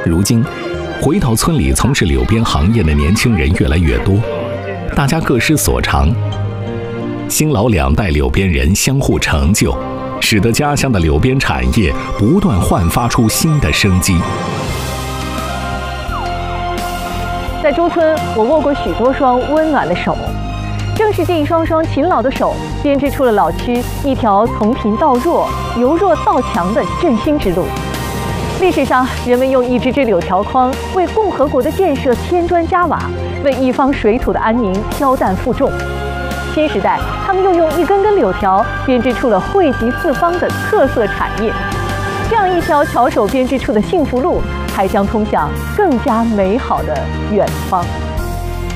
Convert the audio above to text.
如今，回头村里从事柳编行业的年轻人越来越多，大家各施所长，新老两代柳编人相互成就，使得家乡的柳编产业不断焕发出新的生机。 在朱村，我握过许多双温暖的手，正是这一双双勤劳的手，编织出了老区一条从贫到弱、由弱到强的振兴之路。历史上，人们用一支支柳条筐为共和国的建设添砖加瓦，为一方水土的安宁挑担负重。新时代，他们又用一根根柳条编织出了惠及四方的特色产业。这样一条巧手编织出的幸福路，还将通向更加美好的远方。